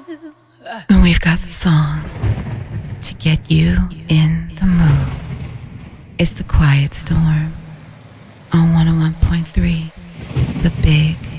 And we've got the songs to get you in the mood. It's the Quiet Storm on 101.3, The Big